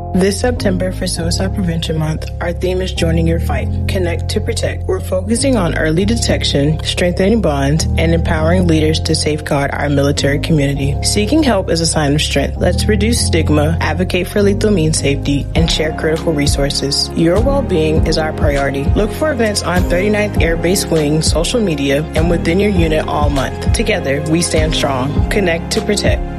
This September for Suicide Prevention Month, our theme is Joining Your Fight. Connect to Protect. We're focusing on early detection, strengthening bonds, and empowering leaders to safeguard our military community. Seeking help is a sign of strength. Let's reduce stigma, advocate for lethal means safety, and share critical resources. Your well-being is our priority. Look for events on 39th Air Base Wing, social media, and within your unit all month. Together, we stand strong. Connect to Protect.